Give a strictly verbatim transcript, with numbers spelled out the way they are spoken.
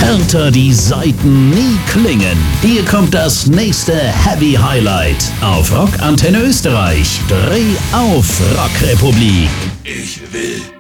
Härter die Saiten nie klingen. Hier kommt das nächste Heavy Highlight auf Rock Antenne Österreich. Dreh auf, Rockrepublik. Ich will